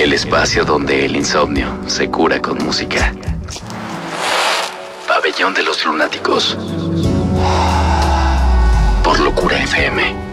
El espacio donde el insomnio se cura con música. Pabellón de los Lunáticos. Por Locura FM.